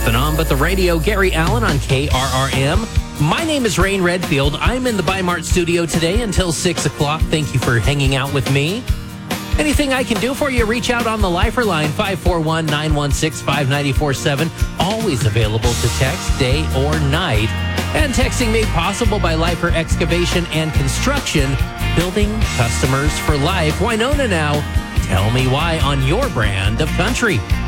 nothing on but the radio. Gary Allen on KRRM. My name is Rain Redfield. I'm in the Bi-Mart studio today until 6 o'clock. Thank you for hanging out with me. Anything I can do for you, reach out on the Lifer line, 541-916-5947. Always available to text day or night. And texting made possible by Lifer Excavation and Construction, building customers for life. Winona now. Tell me why on your brand of country.